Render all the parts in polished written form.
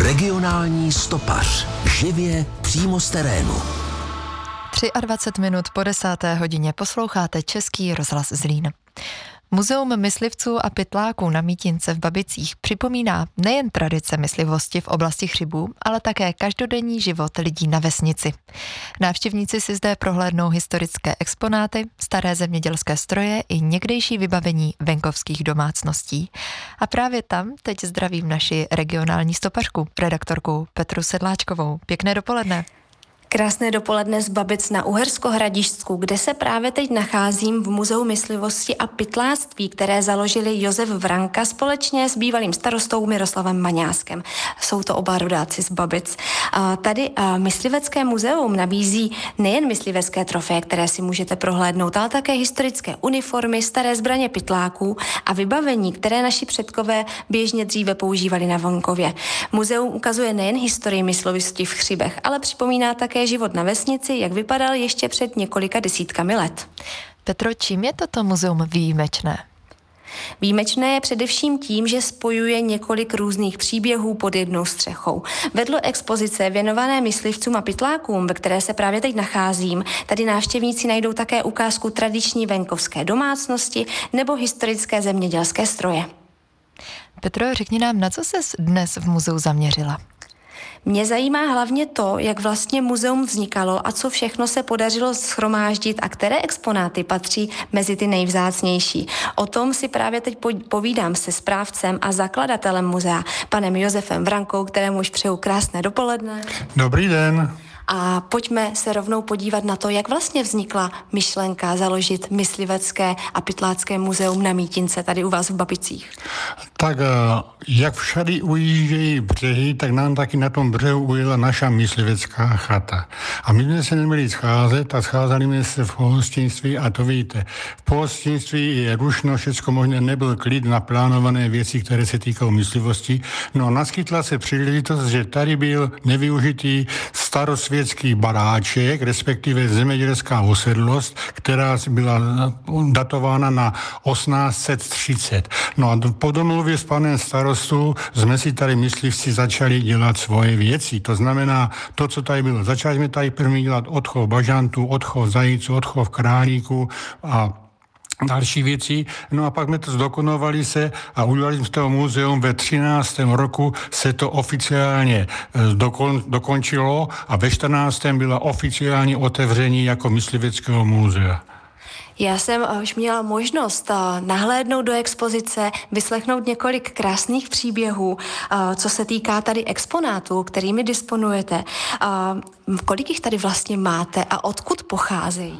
Regionální stopař. Živě přímo z terénu. 23 minut po 10. hodině posloucháte Český rozhlas Zlín. Muzeum myslivců a pytláků na Mítince v Babicích připomíná nejen tradice myslivosti v oblasti chřibů, ale také každodenní život lidí na vesnici. Návštěvníci si zde prohlédnou historické exponáty, staré zemědělské stroje i někdejší vybavení venkovských domácností. A právě tam teď zdravím naši regionální stopařku, redaktorku Petru Sedláčkovou. Pěkné dopoledne. Krásné dopoledne z Babic na Uhersko-Hradišťsku, kde se právě teď nacházím v Muzeu myslivosti a pytláctví, které založili Josef Vranka společně s bývalým starostou Miroslavem Maňáskem. Jsou to oba rodáci z Babic. Tady myslivecké muzeum nabízí nejen myslivecké trofeje, které si můžete prohlédnout, ale také historické uniformy, staré zbraně pytláků a vybavení, které naši předkové běžně dříve používali na venkově. Muzeum ukazuje nejen historii myslivosti v chřibech, ale připomíná také život na vesnici, jak vypadal ještě před několika desítkami let. Petro, čím je toto muzeum výjimečné? Výjimečné je především tím, že spojuje několik různých příběhů pod jednou střechou. Vedle expozice věnované myslivcům a pytlákům, ve které se právě teď nacházím, tady návštěvníci najdou také ukázku tradiční venkovské domácnosti nebo historické zemědělské stroje. Petro, řekni nám, na co ses dnes v muzeu zaměřila? Mě zajímá hlavně to, jak vlastně muzeum vznikalo a co všechno se podařilo shromáždit a které exponáty patří mezi ty nejvzácnější. O tom si právě teď povídám se správcem a zakladatelem muzea, panem Josefem Vrankou, kterému už přeju krásné dopoledne. Dobrý den. A pojďme se rovnou podívat na to, jak vlastně vznikla myšlenka založit myslivecké a pytlácké muzeum na Mítince, tady u vás v Babicích. Tak jak všady ujíždějí břehy, tak nám taky na tom břehu ujela naša myslivecká chata. A my jsme se neměli scházet a scházeli jsme se v pohostinství a to víte. V pohostinství je rušno, všecko možné, nebyl klid na plánované věci, které se týkají myslivosti. No naskytla se příležitost, že tady byl nevyužitý starosvětský baráček, respektive zemědělská usedlost, která byla datována na 1830. No a po domluvě s panem starostou jsme si tady myslivci začali dělat svoje věci. To znamená, to, co tady bylo. Začali jsme tady první dělat odchov bažantů, odchov zajíců, odchov králíků a další věci. No a pak jsme to zdokonovali se a udělali jsme z toho muzeum ve 13. roku se to oficiálně dokončilo a ve 14. byla oficiální otevření jako mysliveckého muzea. Já jsem už měla možnost nahlédnout do expozice, vyslechnout několik krásných příběhů, co se týká tady exponátů, kterými disponujete. Kolik jich tady vlastně máte a odkud pocházejí?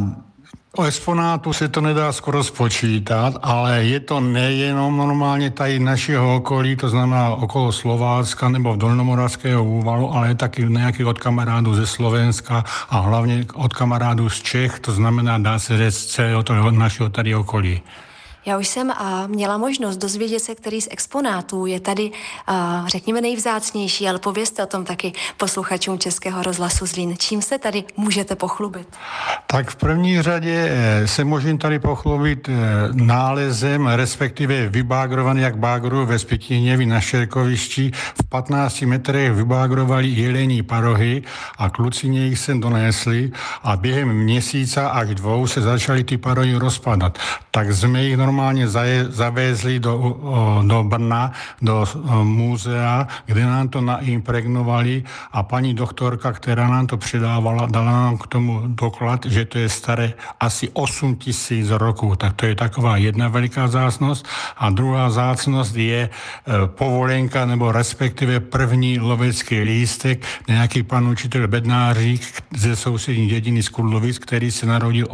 O exponátu se to nedá skoro spočítat, ale je to nejenom normálně tady našeho okolí, to znamená okolo Slovácka nebo v Dolnomoravského úvalu, ale je taky nějaký od kamarádů ze Slovenska a hlavně od kamarádů z Čech, to znamená, dá se říct, celého toho našeho tady okolí. Já už jsem měla možnost dozvědět se, který z exponátů je tady, řekněme, nejvzácnější, ale povězte o tom taky posluchačům Českého rozhlasu Zlín. Čím se tady můžete pochlubit? Tak v první řadě se můžeme tady pochlubit nálezem, respektive vybágrovaný jak bágru ve Zpětiněvi na Šerkovišti. V 15 metrech vybágrovali jelení parohy a klucině jich sem donesli a během měsíce až 2 se začaly ty parohy rozpadat. Tak jsme jich normálně zavezli do Brna, do muzea, kde nám to naimpregnovali a paní doktorka, která nám to předávala, dala nám k tomu doklad, že to je staré asi 8 000 roků. Tak to je taková jedna veliká vzácnost. A druhá vzácnost je povolenka, nebo respektive první lovecký lístek, nějaký pan učitel Bednářík ze sousední dědiny z Kudlovic, který se narodil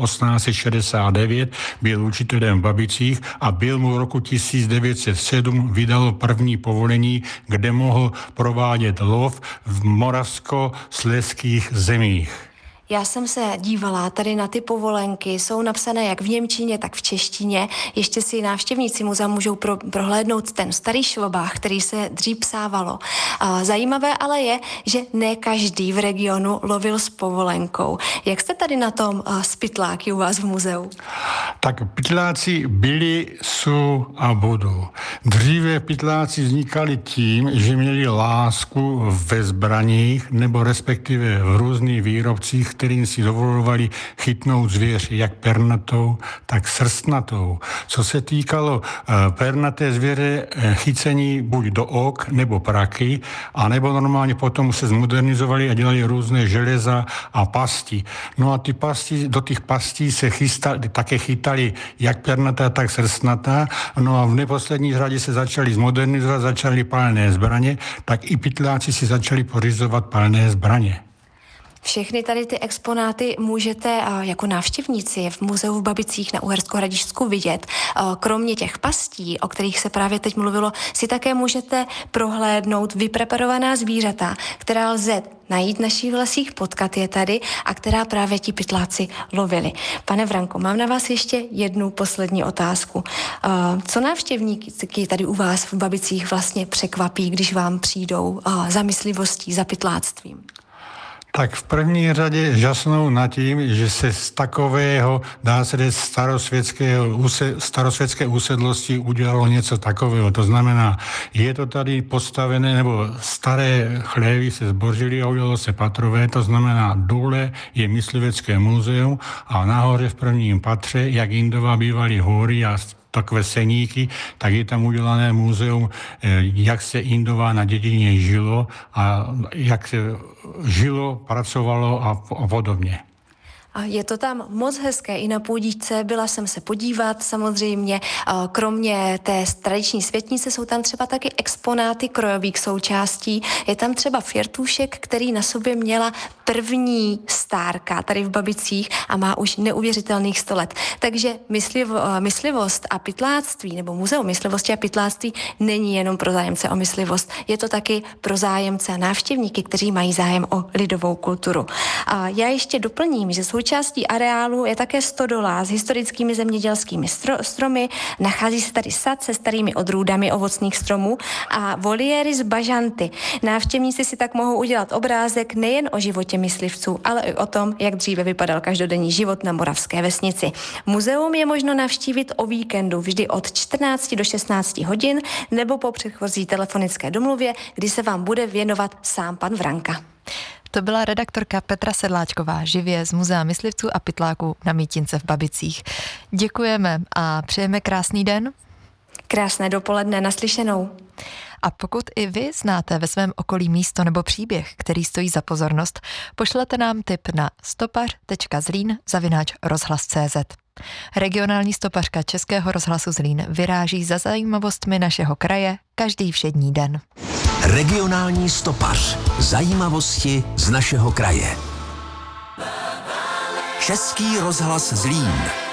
1869, byl učitelem v Babicích a byl mu v roku 1907 vydalo první povolení, kde mohl provádět lov v moravsko-slezských zemích. Já jsem se dívala tady na ty povolenky, jsou napsané jak v němčině, tak v češtině. Ještě si návštěvníci muzea můžou prohlédnout ten starý švobách, který se dřív psávalo. Zajímavé ale je, že ne každý v regionu lovil s povolenkou. Jak jste tady na tom s pytláky u vás v muzeu? Tak pytláci byli, jsou a budou. Dříve pytláci vznikali tím, že měli lásku ve zbraních nebo respektive v různých výrobcích, kterým si dovolovali chytnout zvěř, jak pernatou, tak srstnatou. Co se týkalo pernaté zvěře, chycení buď do ok nebo praky, anebo normálně potom se zmodernizovali a dělali různé železa a pasti. No a ty pasti, do těch pastí se také chytali jak pernatá, tak srstnatá. No a v neposlední řadě se začali zmodernizovat, začaly palné zbraně, tak i pytláci si začali pořizovat palné zbraně. Všechny tady ty exponáty můžete jako návštěvníci v muzeu v Babicích na Uhersko-Hradišťsku vidět. Kromě těch pastí, o kterých se právě teď mluvilo, si také můžete prohlédnout vypreparovaná zvířata, která lze najít v našich lesích, potkat je tady a která právě ti pytláci lovili. Pane Vranko, mám na vás ještě jednu poslední otázku. Co návštěvníky tady u vás v Babicích vlastně překvapí, když vám přijdou za myslivostí, za pytláctvím? Tak v první řadě žasnou nad tím, že se z takového, dá se říct, starosvětské usedlosti udělalo něco takového. To znamená, je to tady postavené, nebo staré chlévy se zbořily a udělalo se patrové, to znamená, dole je myslivecké muzeum a nahoře v prvním patře, jak Indova bývaly hory a takové seníky, tak je tam udělané muzeum, jak se Indova na dědině žilo a jak se žilo, pracovalo a podobně. A je to tam moc hezké i na půdičce, byla jsem se podívat samozřejmě. Kromě té tradiční světnice jsou tam třeba taky exponáty krojových součástí. Je tam třeba firtůšek, který na sobě měla první stárka tady v Babicích a má už neuvěřitelných 100 let. Takže myslivost a pytláctví, nebo muzeum myslivosti a pytláctví není jenom pro zájemce o myslivost. Je to taky pro zájemce a návštěvníky, kteří mají zájem o lidovou kulturu. A já ještě doplním, že součástí areálu je také stodola s historickými zemědělskými stromy. Nachází se tady sad se starými odrůdami ovocných stromů a voliéry z bažanty. Návštěvníci si tak mohou udělat obrázek nejen o životě myslivců, ale i o tom, jak dříve vypadal každodenní život na moravské vesnici. Muzeum je možno navštívit o víkendu vždy od 14 do 16 hodin nebo po předchozí telefonické domluvě, kdy se vám bude věnovat sám pan Vranka. To byla redaktorka Petra Sedláčková živě z Muzea myslivců a pytláků na Mítince v Babicích. Děkujeme a přejeme krásný den. Krásné dopoledne, naslyšenou. A pokud i vy znáte ve svém okolí místo nebo příběh, který stojí za pozornost, pošlete nám tip na stopař.zlín@rozhlas.cz. Regionální stopařka Českého rozhlasu Zlín vyráží za zajímavostmi našeho kraje každý všední den. Regionální stopař. Zajímavosti z našeho kraje. Český rozhlas Zlín.